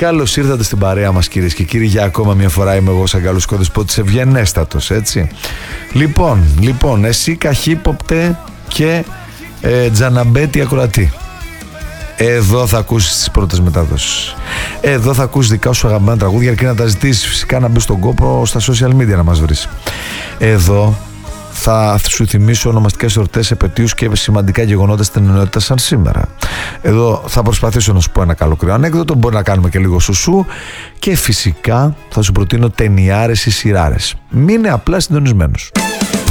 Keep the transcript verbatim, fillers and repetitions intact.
Καλώς ήρθατε στην παρέα μας, κυρίες και κύριοι. Για ακόμα μια φορά είμαι εγώ, ο Σαγκάλος Κώδης, ευγενέστατος, έτσι. Λοιπόν, λοιπόν, εσύ καχύποπτε και ε, τζαναμπέτη ακροατή. Εδώ θα ακούσεις τις πρώτες μεταδόσεις. Εδώ θα ακούσεις δικά σου αγαπημένα τραγούδια, αρκεί να τα ζητήσεις φυσικά, να μπεις στον κόπο στα social media να μας βρεις. Εδώ θα σου θυμίσω ονομαστικές εορτές, επετείους και σημαντικά γεγονότα στην ενότητα σαν σήμερα. Εδώ θα προσπαθήσω να σου πω ένα καλοκαιρινό ανέκδοτο, μπορεί να κάνουμε και λίγο σουσού και φυσικά θα σου προτείνω ταινιάρες ή σειράρες. Μείνε απλά συντονισμένος.